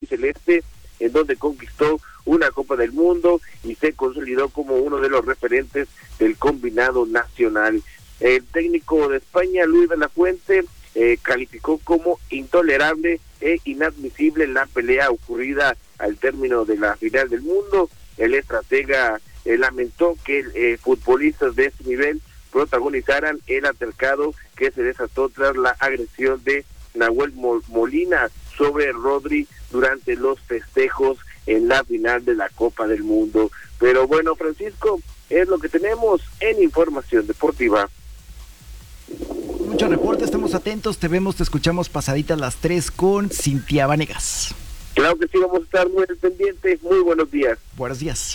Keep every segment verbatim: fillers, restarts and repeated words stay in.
albiceleste, en donde conquistó una Copa del Mundo y se consolidó como uno de los referentes del combinado nacional. El técnico de España, Luis de la Fuente, eh, calificó como intolerable e inadmisible la pelea ocurrida al término de la final del mundo. El estratega eh, lamentó que eh, futbolistas de este nivel protagonizaran el altercado que se desató tras la agresión de Nahuel Molina sobre Rodri durante los festejos en la final de la Copa del Mundo. Pero bueno, Francisco, es lo que tenemos en Información Deportiva. Mucho reporte, estamos atentos, te vemos, te escuchamos pasaditas las tres con Cintia Vanegas. Claro que sí, vamos a estar muy pendientes. Muy buenos días. Buenos días.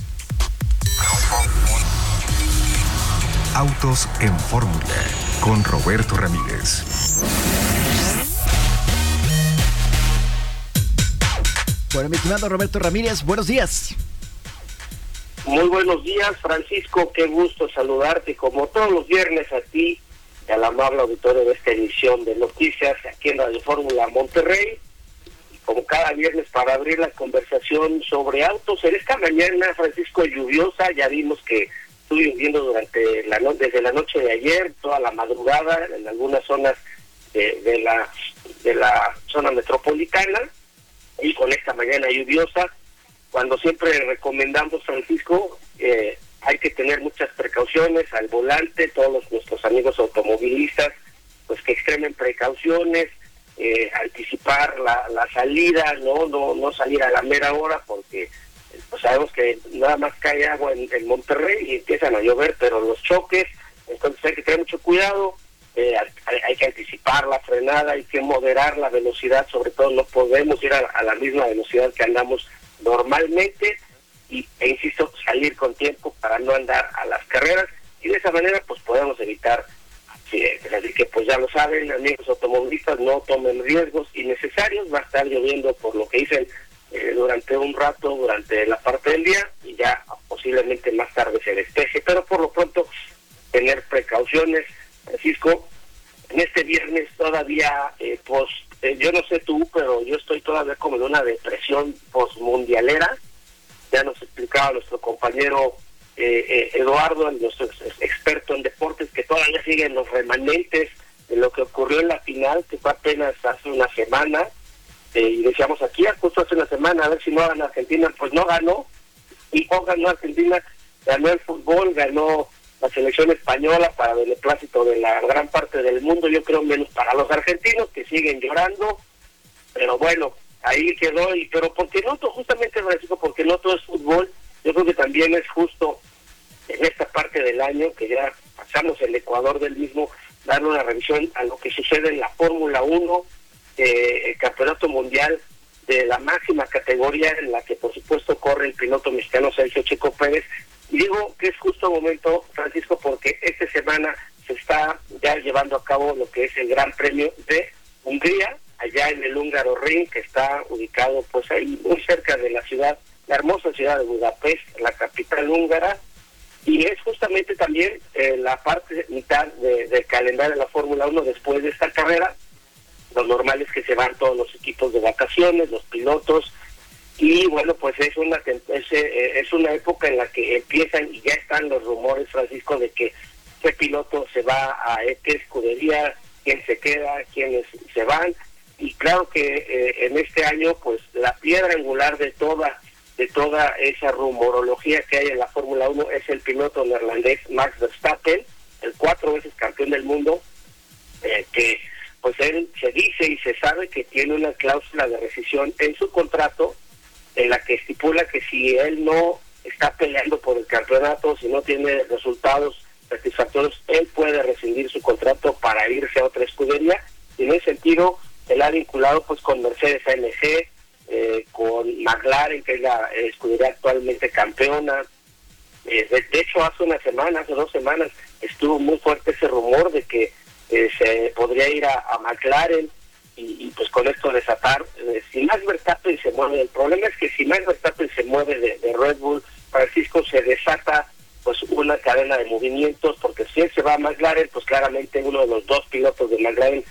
Autos en Fórmula con Roberto Ramírez. Bueno, mi estimado Roberto Ramírez, buenos días. Muy buenos días, Francisco, qué gusto saludarte como todos los viernes a ti y al amable auditorio de esta emisión de noticias aquí en Radio Fórmula Monterrey. Y como cada viernes para abrir la conversación sobre autos, en esta mañana, Francisco, lluviosa, ya vimos que estuvo lloviendo durante la no- desde la noche de ayer, toda la madrugada, en algunas zonas de, de la de la zona metropolitana, y con esta mañana lluviosa, cuando siempre recomendamos, Francisco, eh, hay que tener muchas precauciones al volante, todos los, nuestros amigos automovilistas, pues que extremen precauciones, eh, anticipar la, la salida, no no no salir a la mera hora, porque pues sabemos que nada más cae agua en, en Monterrey y empiezan a llover, pero los choques, entonces hay que tener mucho cuidado. Eh, hay, hay que anticipar la frenada, hay que moderar la velocidad, sobre todo no podemos ir a, a la misma velocidad que andamos normalmente, y e insisto, salir con tiempo para no andar a las carreras, y de esa manera pues podemos evitar, sí, así que pues ya lo saben, amigos automovilistas, no tomen riesgos innecesarios. Va a estar lloviendo, por lo que dicen, eh, durante un rato, durante la parte del día, y ya posiblemente más tarde se despeje, pero por lo pronto tener precauciones, Francisco. En este viernes todavía, eh, post, eh, yo no sé tú, pero yo estoy todavía como en una depresión postmundialera. Ya nos explicaba nuestro compañero eh, eh, Eduardo, nuestro ex- experto en deportes, que todavía siguen los remanentes de lo que ocurrió en la final, que fue apenas hace una semana, eh, y decíamos aquí, justo hace una semana, a ver si no gana Argentina. Pues no ganó, y no ganó Argentina, ganó el fútbol, ganó la selección española para beneplácito de la gran parte del mundo, yo creo menos para los argentinos, que siguen llorando, pero bueno, ahí quedó. Y pero porque no, justamente, Francisco, porque no todo es fútbol, yo creo que también es justo en esta parte del año, que ya pasamos el Ecuador del mismo, darle una revisión a lo que sucede en la Fórmula uno, eh, el campeonato mundial de la máxima categoría, en la que por supuesto corre el piloto mexicano Sergio Checo Pérez. Y digo que es justo momento, Francisco, porque esta semana se está ya llevando a cabo lo que es el Gran Premio de Hungría, allá en el Húngaro Ring, que está ubicado pues ahí muy cerca de la ciudad, la hermosa ciudad de Budapest, la capital húngara, y es justamente también eh, la parte mitad de, del calendario de la Fórmula uno. Después de esta carrera, lo normal es que se van todos los equipos de vacaciones, los pilotos. Y bueno, pues es una es, es una época en la que empiezan y ya están los rumores, Francisco, de que qué piloto se va a qué escudería, quién se queda, quiénes se van. Y claro que eh, en este año, pues la piedra angular de toda de toda esa rumorología que hay en la Fórmula uno es el piloto neerlandés Max Verstappen, el cuatro veces campeón del mundo, eh, que pues él se dice y se sabe que tiene una cláusula de rescisión en su contrato, en la que estipula que si él no está peleando por el campeonato, si no tiene resultados satisfactorios, él puede rescindir su contrato para irse a otra escudería. Y en ese sentido, él ha vinculado pues con Mercedes A M G, eh, con McLaren, que es la escudería actualmente campeona. Eh, de, de hecho, hace una semana, hace dos semanas, estuvo muy fuerte ese rumor de que eh, se podría ir a, a McLaren. Y, y pues con esto desatar, eh, si Max Verstappen se mueve, el problema es que si Max Verstappen se mueve de, de Red Bull, Francisco, se desata pues una cadena de movimientos, porque si él se va a McLaren, pues claramente uno de los dos pilotos de McLaren